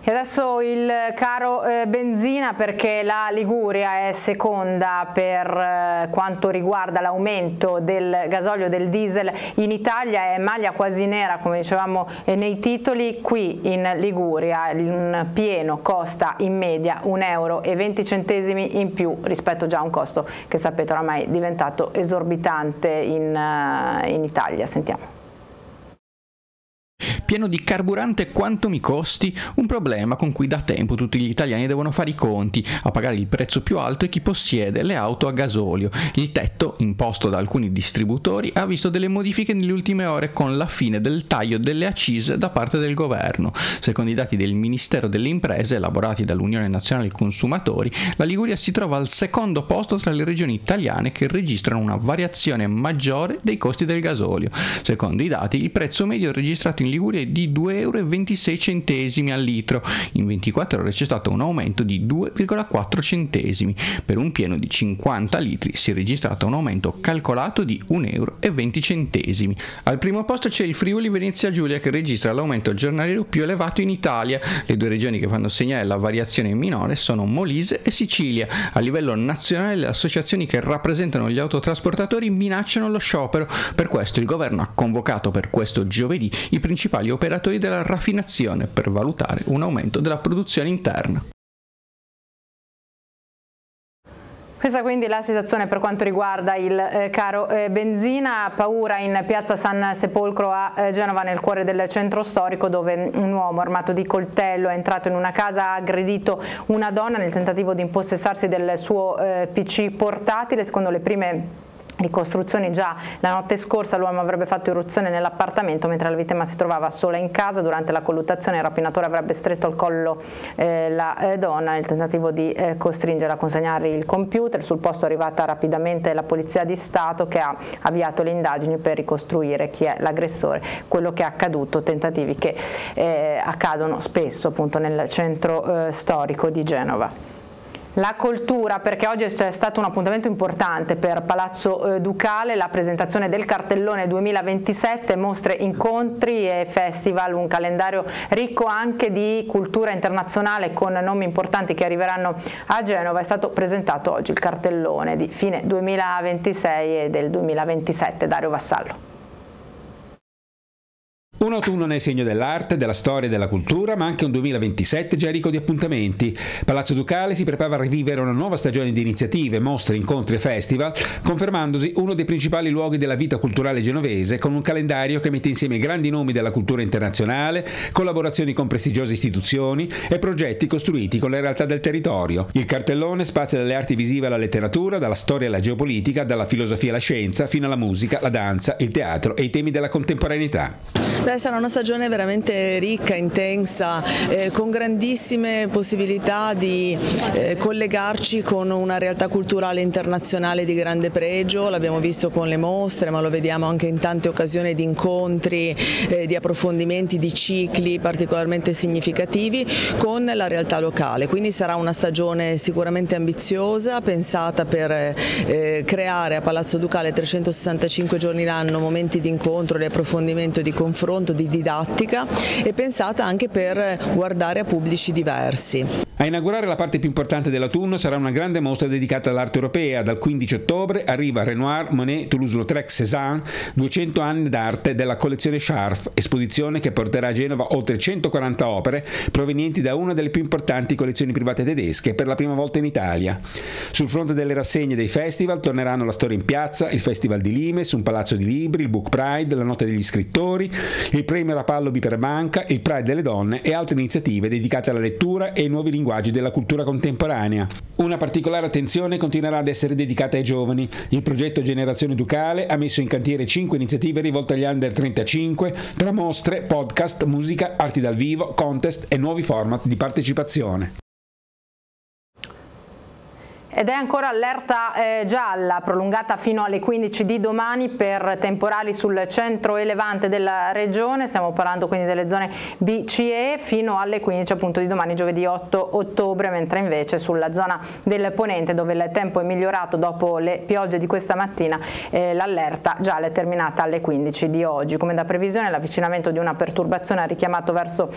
E adesso il caro benzina, perché la Liguria è seconda per quanto riguarda l'aumento del gasolio, del diesel in Italia, è maglia quasi nera come dicevamo nei titoli. Qui in Liguria un pieno costa in media 1,20 euro in più rispetto già a un costo che sapete oramai è diventato esorbitante in Italia. Sentiamo. Pieno di carburante quanto mi costi? Un problema con cui da tempo tutti gli italiani devono fare i conti. A pagare il prezzo più alto è chi possiede le auto a gasolio. Il tetto, imposto da alcuni distributori, ha visto delle modifiche nelle ultime ore con la fine del taglio delle accise da parte del governo. Secondo i dati del Ministero delle Imprese, elaborati dall'Unione Nazionale Consumatori, la Liguria si trova al secondo posto tra le regioni italiane che registrano una variazione maggiore dei costi del gasolio. Secondo i dati, il prezzo medio registrato in Liguria è di 2,26 euro al litro. In 24 ore c'è stato un aumento di 2,4 centesimi. Per un pieno di 50 litri si è registrato un aumento calcolato di 1,20 euro. Al primo posto c'è il Friuli Venezia Giulia, che registra l'aumento giornaliero più elevato in Italia. Le due regioni che fanno segnare la variazione minore sono Molise e Sicilia. A livello nazionale le associazioni che rappresentano gli autotrasportatori minacciano lo sciopero. Per questo il governo ha convocato per questo giovedì i principali operatori della raffinazione per valutare un aumento della produzione interna. Questa quindi è la situazione per quanto riguarda il caro benzina. Paura in piazza San Sepolcro a Genova, nel cuore del centro storico, dove un uomo armato di coltello è entrato in una casa, ha aggredito una donna nel tentativo di impossessarsi del suo PC portatile. Secondo le prime ricostruzioni, già la notte scorsa l'uomo avrebbe fatto irruzione nell'appartamento mentre la vittima si trovava sola in casa. Durante la colluttazione il rapinatore avrebbe stretto al collo la donna nel tentativo di costringerla a consegnare il computer. Sul posto è arrivata rapidamente la Polizia di Stato, che ha avviato le indagini per ricostruire chi è l'aggressore, quello che è accaduto, tentativi che accadono spesso appunto nel centro storico di Genova. La cultura, perché oggi c'è stato un appuntamento importante per Palazzo Ducale, la presentazione del cartellone 2027, mostre, incontri e festival, un calendario ricco anche di cultura internazionale con nomi importanti che arriveranno a Genova. È stato presentato oggi il cartellone di fine 2026 e del 2027. Dario Vassallo. Un autunno nel segno dell'arte, della storia e della cultura, ma anche un 2027 già ricco di appuntamenti. Palazzo Ducale si prepara a rivivere una nuova stagione di iniziative, mostre, incontri e festival, confermandosi uno dei principali luoghi della vita culturale genovese, con un calendario che mette insieme grandi nomi della cultura internazionale, collaborazioni con prestigiose istituzioni e progetti costruiti con le realtà del territorio. Il cartellone spazia dalle arti visive alla letteratura, dalla storia alla geopolitica, dalla filosofia alla scienza, fino alla musica, la danza, il teatro e i temi della contemporaneità. Sarà una stagione veramente ricca, intensa, con grandissime possibilità di collegarci con una realtà culturale internazionale di grande pregio. L'abbiamo visto con le mostre, ma lo vediamo anche in tante occasioni di incontri, di approfondimenti, di cicli particolarmente significativi con la realtà locale. Quindi sarà una stagione sicuramente ambiziosa, pensata per creare a Palazzo Ducale 365 giorni l'anno momenti di incontro, di approfondimento, di confronto, di didattica, e pensata anche per guardare a pubblici diversi. A inaugurare la parte più importante dell'autunno sarà una grande mostra dedicata all'arte europea. Dal 15 ottobre arriva Renoir, Monet, Toulouse-Lautrec, Cézanne, 200 anni d'arte della collezione Scharf, esposizione che porterà a Genova oltre 140 opere provenienti da una delle più importanti collezioni private tedesche per la prima volta in Italia. Sul fronte delle rassegne e dei festival torneranno la Storia in Piazza, il Festival di Limes, un Palazzo di Libri, il Book Pride, la Notte degli Scrittori, il Premio Rapallo Biperbanca, il Pride delle Donne e altre iniziative dedicate alla lettura e ai nuovi linguaggi della cultura contemporanea. Una particolare attenzione continuerà ad essere dedicata ai giovani. Il progetto Generazione Ducale ha messo in cantiere 5 iniziative rivolte agli under 35, tra mostre, podcast, musica, arti dal vivo, contest e nuovi format di partecipazione. Ed è ancora allerta gialla prolungata fino alle 15 di domani per temporali sul centro e levante della regione. Stiamo parlando quindi delle zone B, C e fino alle 15 appunto di domani, giovedì 8 ottobre, mentre invece sulla zona del ponente, dove il tempo è migliorato dopo le piogge di questa mattina, l'allerta gialla è terminata alle 15 di oggi. Come da previsione, l'avvicinamento di una perturbazione ha richiamato verso